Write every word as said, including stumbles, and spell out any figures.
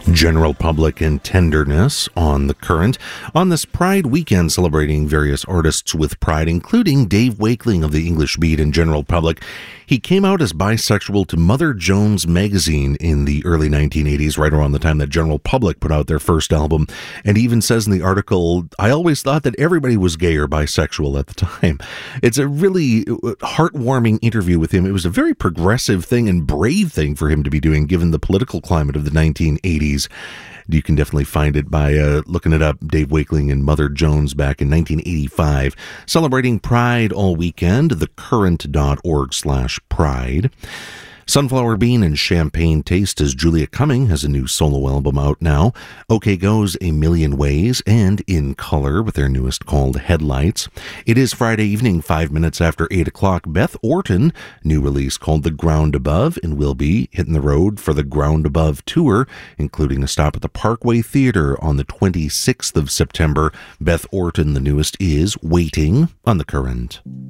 General Public and Tenderness on The Current on this Pride weekend, celebrating various artists with pride, including Dave Wakeling of the English Beat and General Public. He came out as bisexual to Mother Jones magazine in the early nineteen eighties, right around the time that General Public put out their first album. And he even says in the article, "I always thought that everybody was gay or bisexual at the time." It's a really heartwarming interview with him. It was a very progressive thing and brave thing for him to be doing, given the political climate of the nineteen eighties. You can definitely find it by uh, looking it up. Dave Wakeling and Mother Jones back in nineteen eighty-five. Celebrating Pride all weekend. thecurrent.org slash pride. Sunflower Bean and Champagne Taste as Julia Cumming has a new solo album out now. OK Go's A Million Ways and In Color with their newest called Headlights. It is Friday evening, five minutes after eight o'clock. Beth Orton, new release called The Ground Above, and will be hitting the road for the Ground Above tour, including a stop at the Parkway Theatre on the twenty-sixth of September. Beth Orton, the newest, is Waiting on The Current.